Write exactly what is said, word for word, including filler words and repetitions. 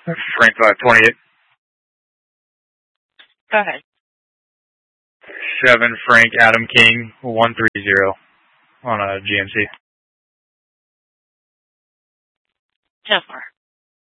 Frank five twenty-eight. Go ahead. seven Frank Adam King one three zero on a G M C. ten four.